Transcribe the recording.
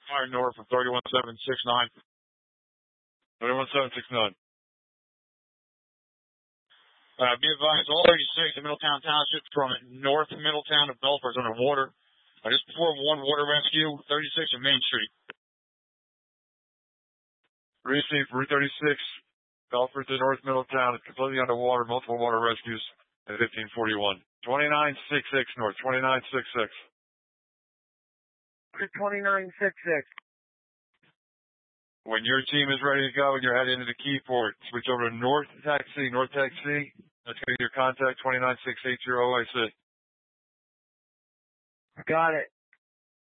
Fire north of 31769. 31769. Be advised, all 36 in Middletown Township from North Middletown to Belfort is underwater. Just before one water rescue, 36 on Main Street. Received Route 36, Belfort to North Middletown, is completely underwater, multiple water rescues at 1541. 2966 North, 2966. 2966. When your team is ready to go and you're heading into the Keyport, switch over to North Taxi. That's going to be your contact, 29680 OIC. Got it.